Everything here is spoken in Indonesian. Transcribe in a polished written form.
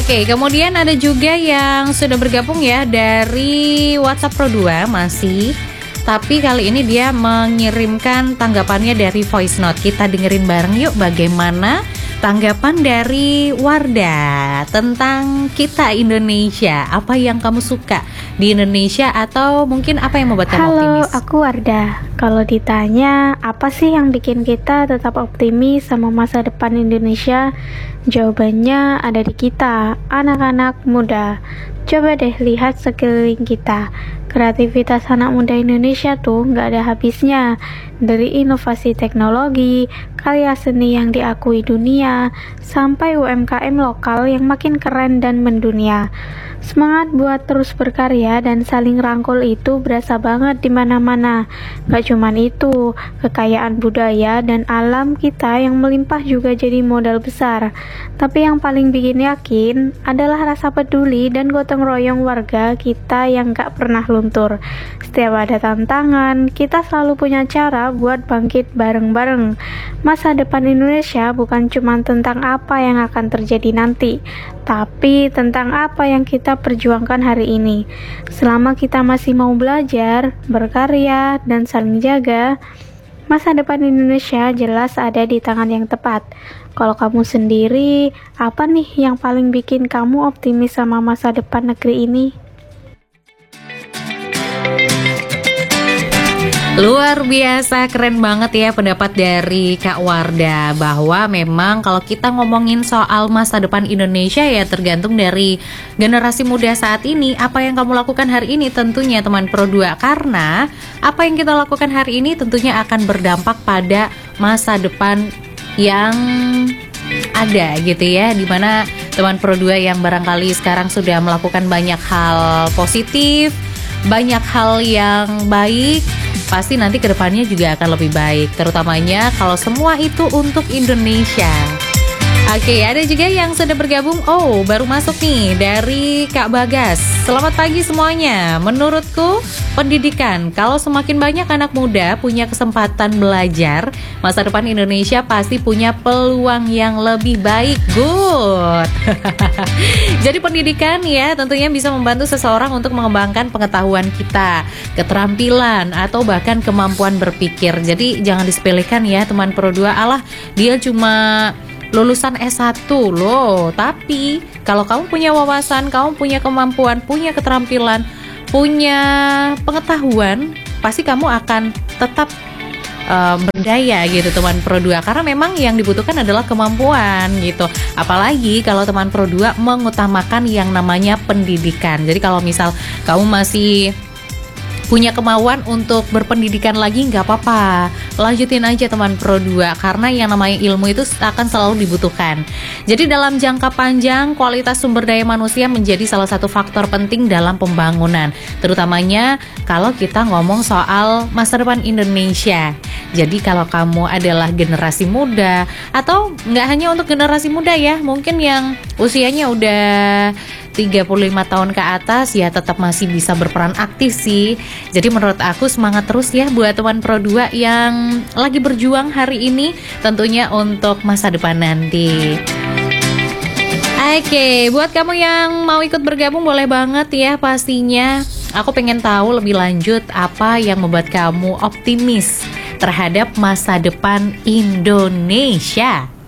Oke, kemudian ada juga yang sudah bergabung ya dari WhatsApp Pro 2 masih. Tapi kali ini dia mengirimkan tanggapannya dari voice note. Kita dengerin bareng yuk bagaimana tanggapan dari Wardah tentang kita Indonesia. Apa yang kamu suka di Indonesia atau mungkin apa yang membuat kamu optimis? Halo, aku Wardah. Kalau ditanya apa sih yang bikin kita tetap optimis sama masa depan Indonesia, jawabannya ada di kita, anak-anak muda. Coba deh lihat sekeliling kita. Kreativitas anak muda Indonesia tuh nggak ada habisnya. Dari inovasi teknologi, karya seni yang diakui dunia, sampai UMKM lokal yang makin keren dan mendunia. Semangat buat terus berkarya dan saling rangkul itu berasa banget di mana-mana. Gak cuman itu, kekayaan budaya dan alam kita yang melimpah juga jadi modal besar. Tapi yang paling bikin yakin adalah rasa peduli dan gotong royong warga kita yang gak pernah luntur. Setiap ada tantangan, kita selalu punya cara buat bangkit bareng-bareng. Masa depan Indonesia bukan cuma tentang apa yang akan terjadi nanti, tapi tentang apa yang kita perjuangkan hari ini. Selama kita masih mau belajar, berkarya, dan saling jaga, masa depan Indonesia jelas ada di tangan yang tepat. Kalau kamu sendiri, apa nih yang paling bikin kamu optimis sama masa depan negeri ini? Luar biasa, keren banget ya pendapat dari Kak Wardah, bahwa memang kalau kita ngomongin soal masa depan Indonesia ya tergantung dari generasi muda saat ini. Apa yang kamu lakukan hari ini tentunya teman Pro 2, karena apa yang kita lakukan hari ini tentunya akan berdampak pada masa depan yang ada gitu ya, dimana teman Pro 2 yang barangkali sekarang sudah melakukan banyak hal positif, banyak hal yang baik, pasti nanti kedepannya juga akan lebih baik, terutamanya kalau semua itu untuk Indonesia. Oke, ada juga yang sudah bergabung. Oh, baru masuk nih dari Kak Bagas. Selamat pagi semuanya. Menurutku, pendidikan, kalau semakin banyak anak muda punya kesempatan belajar, masa depan Indonesia pasti punya peluang yang lebih baik. Good. Jadi pendidikan ya tentunya bisa membantu seseorang untuk mengembangkan pengetahuan kita, keterampilan, atau bahkan kemampuan berpikir. Jadi jangan disepelekan ya teman Pro 2. Alah, dia cuma lulusan S1 loh. Tapi kalau kamu punya wawasan, kamu punya kemampuan, punya keterampilan, punya pengetahuan, pasti kamu akan tetap berdaya gitu teman Pro 2, karena memang yang dibutuhkan adalah kemampuan gitu. Apalagi kalau teman Pro 2 mengutamakan yang namanya pendidikan. Jadi kalau misal kamu masih punya kemauan untuk berpendidikan lagi, nggak apa-apa, lanjutin aja teman Pro 2, karena yang namanya ilmu itu akan selalu dibutuhkan. Jadi dalam jangka panjang, kualitas sumber daya manusia menjadi salah satu faktor penting dalam pembangunan, terutamanya kalau kita ngomong soal masa depan Indonesia. Jadi kalau kamu adalah generasi muda, atau nggak hanya untuk generasi muda ya, mungkin yang usianya udah 35 tahun ke atas ya tetap masih bisa berperan aktif sih. Jadi menurut aku semangat terus ya buat teman Pro 2 yang lagi berjuang hari ini, tentunya untuk masa depan nanti. Oke, buat kamu yang mau ikut bergabung boleh banget ya pastinya. Aku pengen tahu lebih lanjut apa yang membuat kamu optimis terhadap masa depan Indonesia.